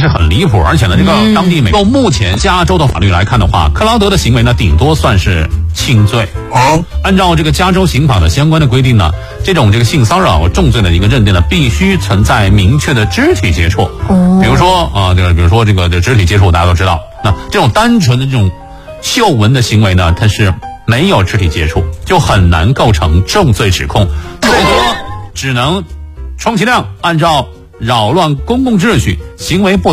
是很离谱，而且呢，这个当地用目前加州的法律来看的话，克劳德的行为呢，顶多算是轻罪。按照这个加州刑法的相关的规定呢，这种性骚扰重罪的一个认定呢，必须存在明确的肢体接触。比如说这个肢体接触，大家都知道，那这种单纯的这种嗅闻的行为呢，它是没有肢体接触，就很难构成重罪指控，最多只能充其量按照扰乱公共秩序、行为不